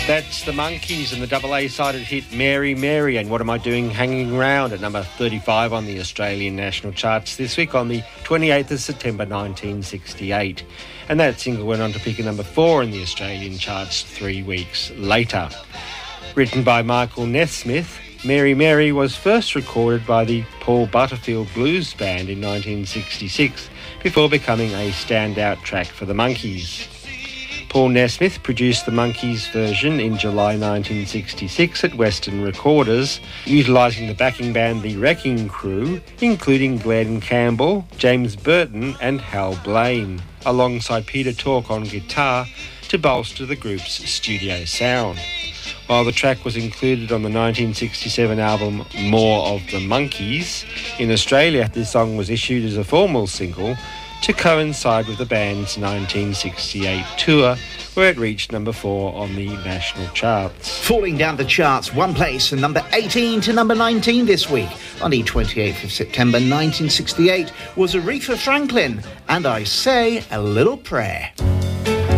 That's the Monkees and the double A-sided hit Mary Mary and What Am I Doing Hanging Round at number 35 on the Australian national charts this week on the 28th of September 1968. And that single went on to peak at number 4 in the Australian charts 3 weeks later. Written by Michael Nesmith, Mary Mary was first recorded by the Paul Butterfield Blues Band in 1966 before becoming a standout track for the Monkees. Paul Nesmith produced the Monkees version in July 1966 at Western Recorders, utilising the backing band The Wrecking Crew, including Glenn Campbell, James Burton and Hal Blaine, alongside Peter Tork on guitar to bolster the group's studio sound. While the track was included on the 1967 album More of the Monkees, in Australia this song was issued as a formal single to coincide with the band's 1968 tour, where it reached number 4 on the national charts. Falling down the charts one place from number 18 to number 19 this week, on the 28th of September 1968, was Aretha Franklin, and I Say a Little Prayer.